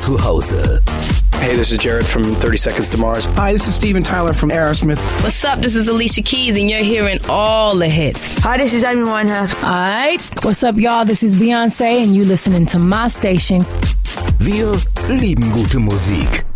zu Hause. Hey, this is Jared from 30 Seconds to Mars. Hi, this is Steven Tyler from Aerosmith. What's up? This is Alicia Keys, and you're hearing all the hits. Hi, this is Amy Winehouse. Alright, what's up, y'all? This is Beyoncé, and you listening to my station. Wir lieben gute Musik.